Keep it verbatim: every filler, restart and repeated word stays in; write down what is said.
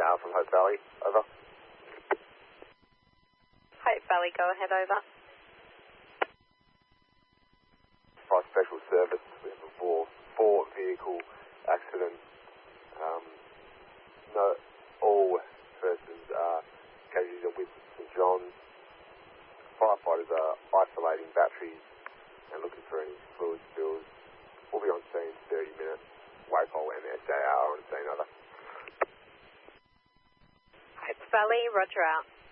uh, from Hope Valley. Over. Hope Valley, go ahead, over. By special service, we have a four, four vehicle accident. Um, no, all persons are casualties are with St John's. Firefighters are isolating batteries and looking for any fluid spills. We'll be on scene in thirty minutes. Waypole and S A R on scene, over. Hope Valley, roger out.